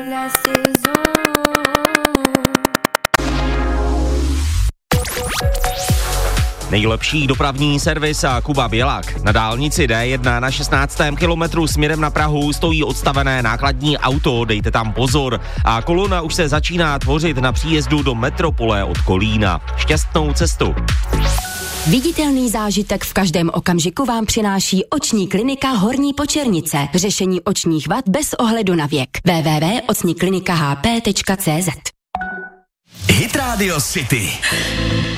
Nejlepší dopravní servis a Kuba Bělák. Na dálnici D1 na 16. kilometru směrem na Prahu stojí odstavené nákladní auto, dejte tam pozor. A kolona už se začíná tvořit na příjezdu do metropole od Kolína. Šťastnou cestu. Viditelný zážitek v každém okamžiku vám přináší oční klinika Horní Počernice. Řešení očních vad bez ohledu na věk. www.ocniklinikahp.cz Hit Radio City.